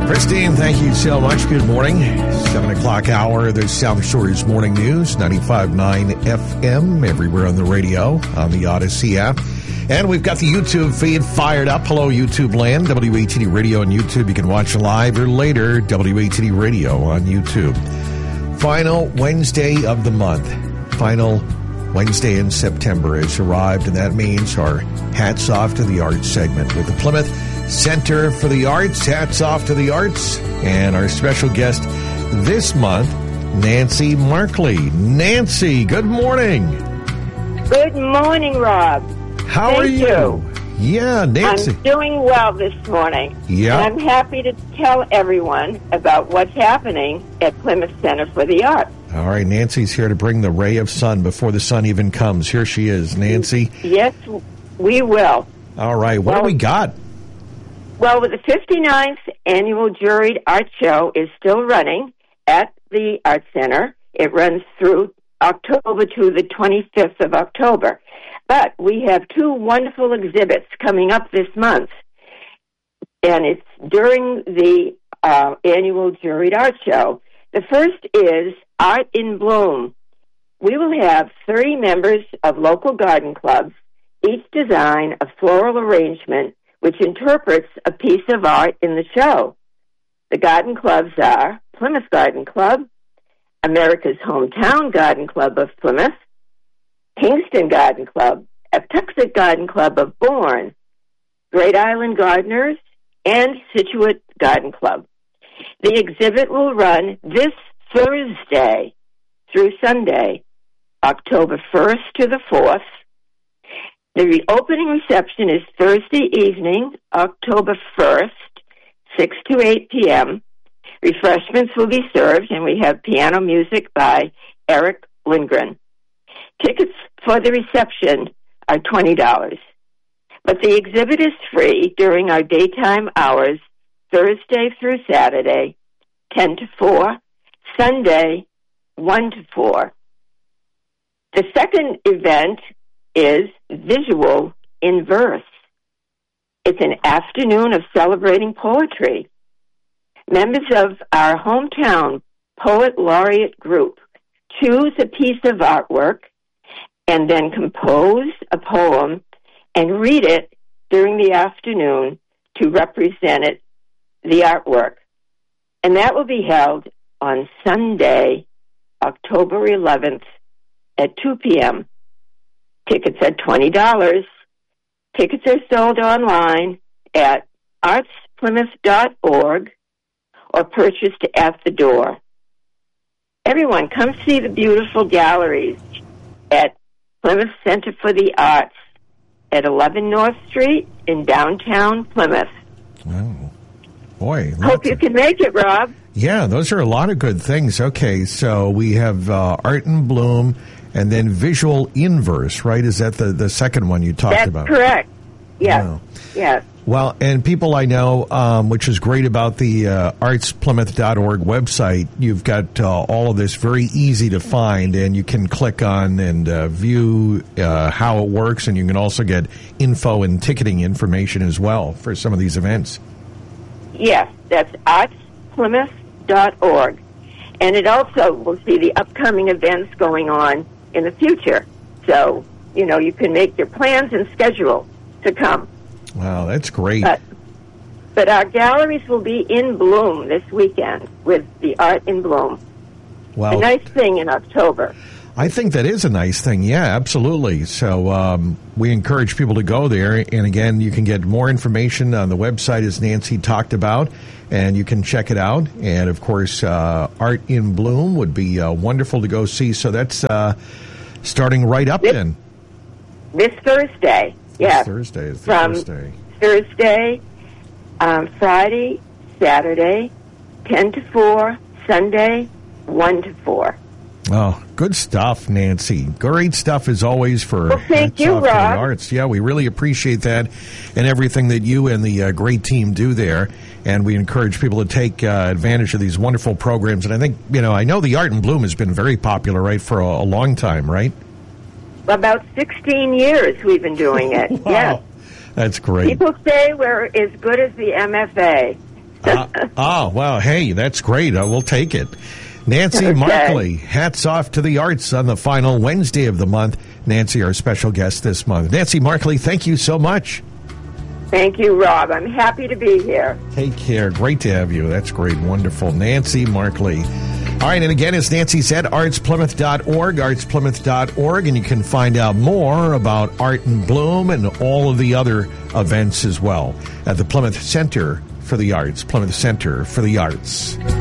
Christine, thank you so much. Good morning. 7 o'clock hour, the South Shores Morning News, 95.9 FM, everywhere on the radio, on the Odyssey app. And we've got the YouTube feed fired up. Hello, YouTube land. WATD Radio on YouTube. You can watch live or later. WATD Radio on YouTube. Final Wednesday of the month. Final Wednesday in September has arrived, and that means our hats off to the arts segment with the Plymouth Center for the Arts. Hats off to the arts. And our special guest this month, Nancy Markley. Nancy, good morning. Good morning, Rob. How are you? Yeah, Nancy. I'm doing well this morning. Yeah. And I'm happy to tell everyone about what's happening at Plymouth Center for the Arts. All right, Nancy's here to bring the ray of sun before the sun even comes. Here she is, Nancy. Yes, we will. All right, what do we got? Well, the 59th Annual Juried Art Show is still running at the Art Center. It runs through October to the 25th of October. But we have two wonderful exhibits coming up this month. And it's during the Annual Juried Art Show. The first is Art in Bloom. We will have 30 members of local garden clubs each design a floral arrangement which interprets a piece of art in the show. The garden clubs are Plymouth Garden Club, America's Hometown Garden Club of Plymouth, Kingston Garden Club, Patuxent Garden Club of Bourne, Great Island Gardeners, and Scituate Garden Club. The exhibit will run this Thursday through Sunday, October 1st to the 4th. The opening reception is Thursday evening, October 1st, 6 to 8 p.m. Refreshments will be served, and we have piano music by Eric Lindgren. Tickets for the reception are $20. But the exhibit is free during our daytime hours, Thursday through Saturday, 10 to 4, Sunday, 1 to 4. The second event is Visual in Verse. It's an afternoon of celebrating poetry. Members of our hometown poet laureate group choose a piece of artwork and then compose a poem and read it during the afternoon to represent it, the artwork. And that will be held on Sunday, October 11th at 2 p.m. Tickets are $20. Tickets are sold online at artsplymouth.org or purchased at the door. Everyone, come see the beautiful galleries at Plymouth Center for the Arts at 11 North Street in downtown Plymouth. Oh, boy. Hope you can make it, Rob. Yeah, those are a lot of good things. Okay, so we have Art in Bloom and then Visual in Verse, right? Is that the second one you talked about? That's correct. Yes. Wow. Yes. Well, and people I know, which is great about the artsplymouth.org website, you've got all of this very easy to find, and you can click on and view how it works, and you can also get info and ticketing information as well for some of these events. Yes, that's artsplymouth.org. And it also will see the upcoming events going on in the future. So, you can make your plans and schedule to come. Wow, that's great. But our galleries will be in bloom this weekend with the Art in Bloom. Well, a nice thing in October. I think that is a nice thing. Yeah, absolutely. So we encourage people to go there. And again, you can get more information on the website, as Nancy talked about, and you can check it out. And of course, Art in Bloom would be wonderful to go see. So that's starting right up then. This Thursday. Yeah. Thursday is the From Thursday. Thursday, Friday, Saturday, 10 to 4, Sunday, 1 to 4. Oh, good stuff, Nancy. Great stuff as always for well, thank you, Rob. The Arts. Yeah, we really appreciate that and everything that you and the great team do there. And we encourage people to take advantage of these wonderful programs. And I think, I know the Art in Bloom has been very popular, right, for a long time, right? About 16 years we've been doing it. Wow. Yes. That's great. People say we're as good as the MFA. Well, hey, that's great. We'll take it. Nancy Markley, hats off to the arts on the final Wednesday of the month. Nancy, our special guest this month. Nancy Markley, thank you so much. Thank you, Rob. I'm happy to be here. Take care. Great to have you. That's great. Wonderful. Nancy Markley. All right, and again, as Nancy said, artsplymouth.org, artsplymouth.org, and you can find out more about Art in Bloom and all of the other events as well at the Plymouth Center for the Arts, Plymouth Center for the Arts.